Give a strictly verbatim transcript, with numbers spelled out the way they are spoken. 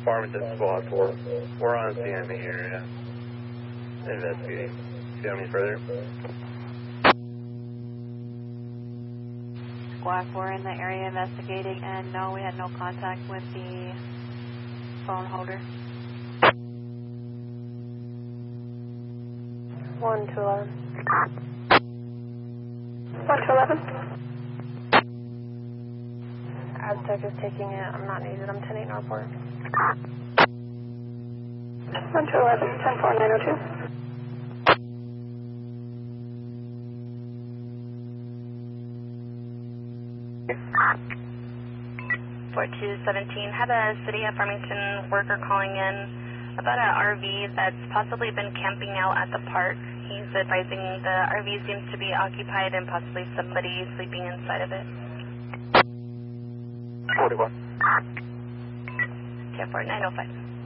Farmington Squad four. We're on scene in the area. Investigating. See how many further? Squad four in the area investigating, and no, we had no contact with the phone holder. one to eleven. one to eleven. Aztec is taking it. I'm not needed. I'm ten eight Northport. one to eleven, ten four nine oh two. four two seventeen, have a City of Farmington worker calling in about an R V that's possibly been camping out at the park. He's advising the R V seems to be occupied and possibly somebody sleeping inside of it. forty-one. ten four nine oh five.